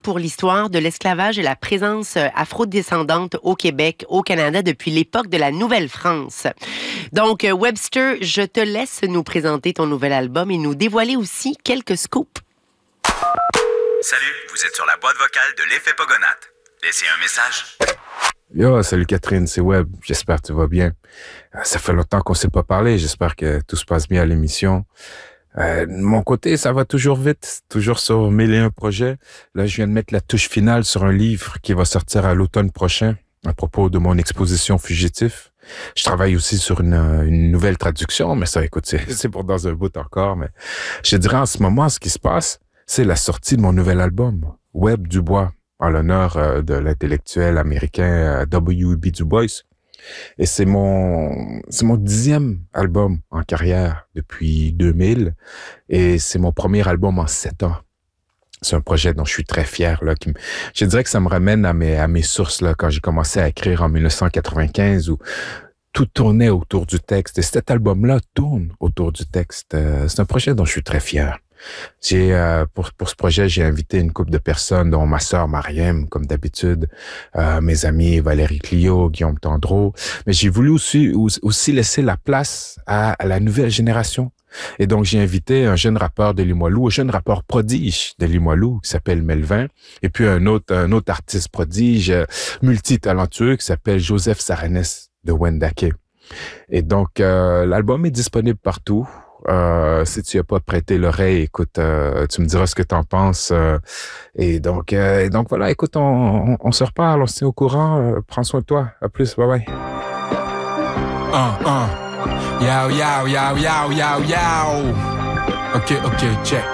pour l'histoire de l'esclavage et la présence afrodescendante au Québec, au Canada, depuis l'époque de la Nouvelle-France. Donc, Webster, je te laisse nous présenter ton nouvel album et nous dévoiler aussi quelques scoops. Salut, vous êtes sur la boîte vocale de l'Effet Pogonate. Laissez un message. Yo, salut Catherine, c'est Web. J'espère que tu vas bien. Ça fait longtemps qu'on s'est pas parlé. J'espère que tout se passe bien à l'émission. De mon côté, ça va toujours vite, toujours sur 1001 projets. Là, je viens de mettre la touche finale sur un livre qui va sortir à l'automne prochain à propos de mon exposition Fugitif. Je travaille aussi sur une nouvelle traduction, mais ça, écoute, c'est pour dans un bout encore. Mais je dirais en ce moment, ce qui se passe, c'est la sortie de mon nouvel album, Web Dubois, en l'honneur de l'intellectuel américain W.E.B. Du Bois. Et c'est mon 10e album en carrière depuis 2000 et c'est mon premier album en 7 ans. C'est un projet dont je suis très fier, là, je dirais que ça me ramène à mes sources, là, quand j'ai commencé à écrire en 1995 où tout tournait autour du texte et cet album-là tourne autour du texte. C'est un projet dont je suis très fier. Pour ce projet, j'ai invité une couple de personnes, dont ma sœur Mariem, comme d'habitude, mes amis Valérie Clio, Guillaume Tendreau. Mais j'ai voulu aussi laisser la place à la nouvelle génération. Et donc, j'ai invité un jeune rappeur de Limoilou, un jeune rappeur prodige de Limoilou, qui s'appelle Melvin. Et puis un autre artiste prodige, multitalentueux, qui s'appelle Joseph Saranes de Wendake. Et donc, l'album est disponible partout. Si tu n'as pas prêté l'oreille, écoute, tu me diras ce que tu en penses. Et donc voilà, écoute, on se reparle, on se tient au courant. Prends soin de toi. À plus, bye bye. Yow, yow, yow, yow, yow, yow. Ok, check.